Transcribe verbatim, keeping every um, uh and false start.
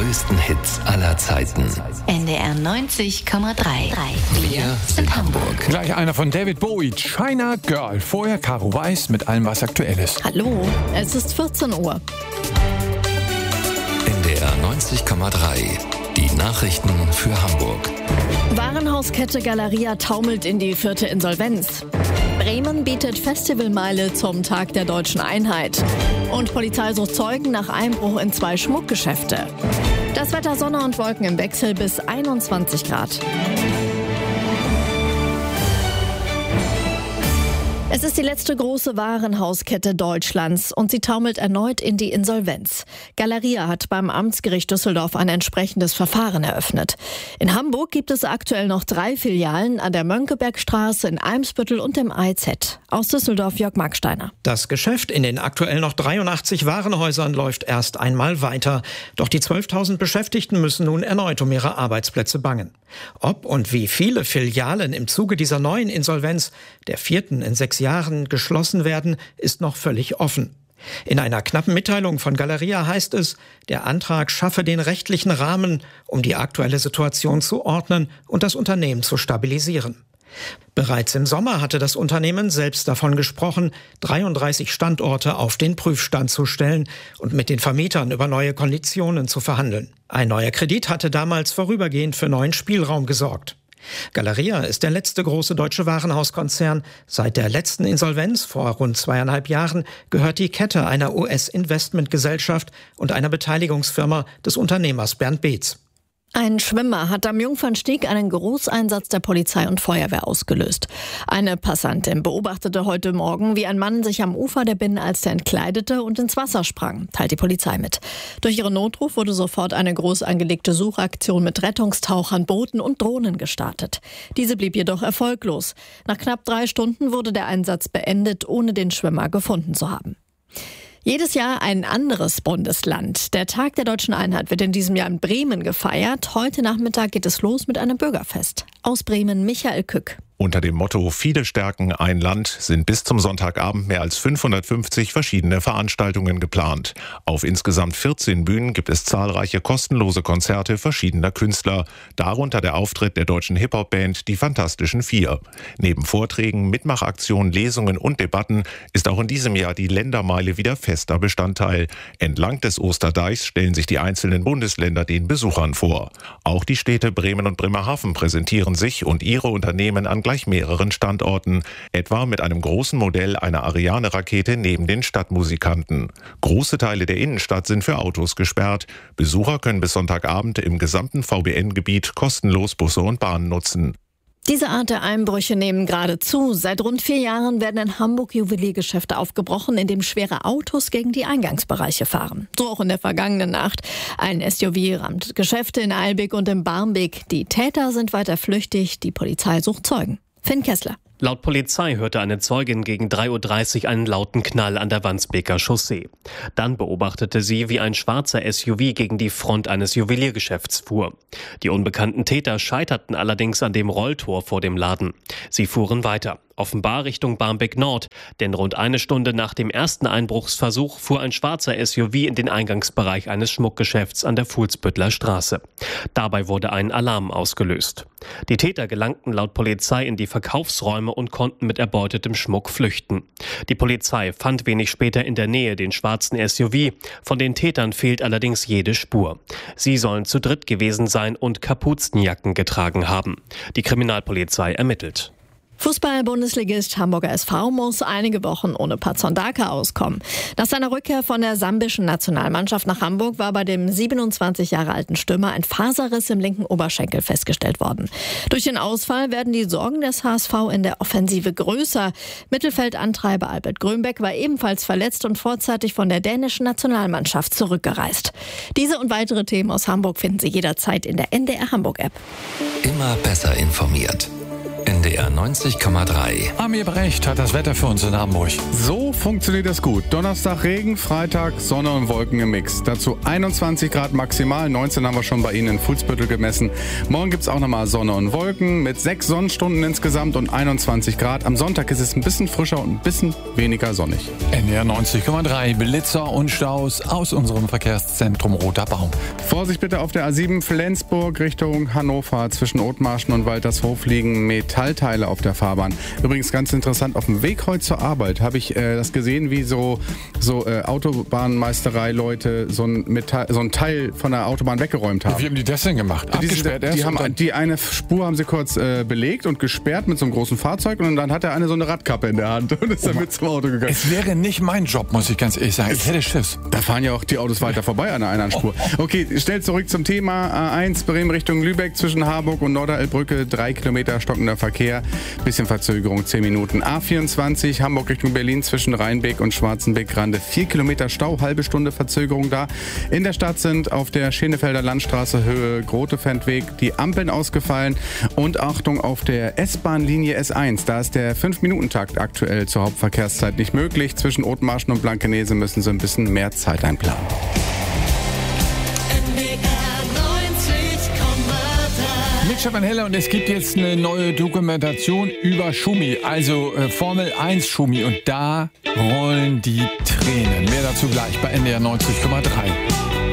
größten Hits aller Zeiten. N D R neunzig Komma drei. Wir sind Hamburg. Gleich einer von David Bowie, China Girl. Vorher Caro Weiß mit allem, was aktuell ist. Hallo, es ist vierzehn Uhr. N D R neunzig Komma drei. Die Nachrichten für Hamburg. Warenhauskette Galeria taumelt in die vierte Insolvenz. Bremen bietet Festivalmeile zum Tag der deutschen Einheit. Und Polizei sucht Zeugen nach Einbruch in zwei Schmuckgeschäfte. Das Wetter: Sonne und Wolken im Wechsel bis einundzwanzig Grad. Es ist die letzte große Warenhauskette Deutschlands und sie taumelt erneut in die Insolvenz. Galeria hat beim Amtsgericht Düsseldorf ein entsprechendes Verfahren eröffnet. In Hamburg gibt es aktuell noch drei Filialen an der Mönckebergstraße, in Eimsbüttel und dem I Z. Aus Düsseldorf Jörg Marksteiner. Das Geschäft in den aktuell noch dreiundachtzig Warenhäusern läuft erst einmal weiter. Doch die zwölftausend Beschäftigten müssen nun erneut um ihre Arbeitsplätze bangen. Ob und wie viele Filialen im Zuge dieser neuen Insolvenz, der vierten in sechs Jahren, geschlossen werden, ist noch völlig offen. In einer knappen Mitteilung von Galeria heißt es, der Antrag schaffe den rechtlichen Rahmen, um die aktuelle Situation zu ordnen und das Unternehmen zu stabilisieren. Bereits im Sommer hatte das Unternehmen selbst davon gesprochen, dreiunddreißig Standorte auf den Prüfstand zu stellen und mit den Vermietern über neue Konditionen zu verhandeln. Ein neuer Kredit hatte damals vorübergehend für neuen Spielraum gesorgt. Galeria ist der letzte große deutsche Warenhauskonzern. Seit der letzten Insolvenz vor rund zweieinhalb Jahren gehört die Kette einer U S-Investmentgesellschaft und einer Beteiligungsfirma des Unternehmers Bernd Beetz. Ein Schwimmer hat am Jungfernstieg einen Großeinsatz der Polizei und Feuerwehr ausgelöst. Eine Passantin beobachtete heute Morgen, wie ein Mann sich am Ufer der Binnenalster entkleidete und ins Wasser sprang, teilt die Polizei mit. Durch ihren Notruf wurde sofort eine groß angelegte Suchaktion mit Rettungstauchern, Booten und Drohnen gestartet. Diese blieb jedoch erfolglos. Nach knapp drei Stunden wurde der Einsatz beendet, ohne den Schwimmer gefunden zu haben. Jedes Jahr ein anderes Bundesland. Der Tag der deutschen Einheit wird in diesem Jahr in Bremen gefeiert. Heute Nachmittag geht es los mit einem Bürgerfest. Aus Bremen Michael Kück. Unter dem Motto Viele stärken ein Land sind bis zum Sonntagabend mehr als fünfhundertfünfzig verschiedene Veranstaltungen geplant. Auf insgesamt vierzehn Bühnen gibt es zahlreiche kostenlose Konzerte verschiedener Künstler, darunter der Auftritt der deutschen Hip-Hop-Band Die Fantastischen Vier. Neben Vorträgen, Mitmachaktionen, Lesungen und Debatten ist auch in diesem Jahr die Ländermeile wieder fester Bestandteil. Entlang des Osterdeichs stellen sich die einzelnen Bundesländer den Besuchern vor. Auch die Städte Bremen und Bremerhaven präsentieren sich und ihre Unternehmen an gleich mehreren Standorten, etwa mit einem großen Modell einer Ariane-Rakete neben den Stadtmusikanten. Große Teile der Innenstadt sind für Autos gesperrt. Besucher können bis Sonntagabend im gesamten V B N-Gebiet kostenlos Busse und Bahnen nutzen. Diese Art der Einbrüche nehmen gerade zu. Seit rund vier Jahren werden in Hamburg Juweliergeschäfte aufgebrochen, in dem schwere Autos gegen die Eingangsbereiche fahren. So auch in der vergangenen Nacht. Ein S U V rammt Geschäfte in Eilbek und im Barmbek. Die Täter sind weiter flüchtig. Die Polizei sucht Zeugen. Finn Kessler. Laut Polizei hörte eine Zeugin gegen drei Uhr dreißig einen lauten Knall an der Wandsbeker Chaussee. Dann beobachtete sie, wie ein schwarzer S U V gegen die Front eines Juweliergeschäfts fuhr. Die unbekannten Täter scheiterten allerdings an dem Rolltor vor dem Laden. Sie fuhren weiter, offenbar Richtung Barmbek Nord, denn rund eine Stunde nach dem ersten Einbruchsversuch fuhr ein schwarzer S U V in den Eingangsbereich eines Schmuckgeschäfts an der Fuhlsbüttler Straße. Dabei wurde ein Alarm ausgelöst. Die Täter gelangten laut Polizei in die Verkaufsräume und konnten mit erbeutetem Schmuck flüchten. Die Polizei fand wenig später in der Nähe den schwarzen S U V. Von den Tätern fehlt allerdings jede Spur. Sie sollen zu dritt gewesen sein und Kapuzenjacken getragen haben. Die Kriminalpolizei ermittelt. Fußball-Bundesligist Hamburger S V muss einige Wochen ohne Patson Daka auskommen. Nach seiner Rückkehr von der sambischen Nationalmannschaft nach Hamburg war bei dem siebenundzwanzig Jahre alten Stürmer ein Faserriss im linken Oberschenkel festgestellt worden. Durch den Ausfall werden die Sorgen des H S V in der Offensive größer. Mittelfeldantreiber Albert Grönbeck war ebenfalls verletzt und vorzeitig von der dänischen Nationalmannschaft zurückgereist. Diese und weitere Themen aus Hamburg finden Sie jederzeit in der N D R Hamburg App. Immer besser informiert. N D D R neunzig Komma drei. Amir Brecht hat das Wetter für uns in Hamburg. So funktioniert das gut. Donnerstag Regen, Freitag Sonne und Wolken im Mix. Dazu einundzwanzig Grad maximal, neunzehn haben wir schon bei Ihnen in Fuhlsbüttel gemessen. Morgen gibt es auch nochmal Sonne und Wolken mit sechs Sonnenstunden insgesamt und einundzwanzig Grad. Am Sonntag ist es ein bisschen frischer und ein bisschen weniger sonnig. N D R neunzig Komma drei, Blitzer und Staus aus unserem Verkehrszentrum Roter Baum. Vorsicht bitte auf der A sieben Flensburg Richtung Hannover. Zwischen Othmarschen und Waltershof liegen Metallteile auf der Fahrbahn. Übrigens ganz interessant, auf dem Weg heute zur Arbeit habe ich äh, das gesehen, wie so, so äh, Autobahnmeisterei-Leute so ein, Metall, so ein Teil von der Autobahn weggeräumt haben. Wie haben die das denn gemacht? Die, Abgesperrt die, erst die, haben, dann die eine Spur haben sie kurz äh, belegt und gesperrt mit so einem großen Fahrzeug und dann hat der eine so eine Radkappe in der Hand und ist damit zum Auto gegangen. Es wäre nicht mein Job, muss ich ganz ehrlich sagen. Ich hätte Schiss. Da fahren ja auch die Autos weiter vorbei an der einen Spur. Okay, schnell zurück zum Thema. A eins Bremen Richtung Lübeck zwischen Harburg und Norderelbrücke. Drei Kilometer stockender Verkehr. Bisschen Verzögerung, zehn Minuten. A vierundzwanzig Hamburg Richtung Berlin zwischen Rheinbeck und Schwarzenbeck-Grande. Vier Kilometer Stau, halbe Stunde Verzögerung da. In der Stadt sind auf der Schenefelder Landstraße Höhe Grotefendweg die Ampeln ausgefallen. Und Achtung auf der S-Bahn-Linie S eins. Da ist der fünf Minuten Takt aktuell zur Hauptverkehrszeit nicht möglich. Zwischen Othmarschen und Blankenese müssen sie ein bisschen mehr Zeit einplanen. Mit Stefan Heller und es gibt jetzt eine neue Dokumentation über Schumi, also äh, Formel eins Schumi und da rollen die Tränen. Mehr dazu gleich bei N D R neunzig Komma drei.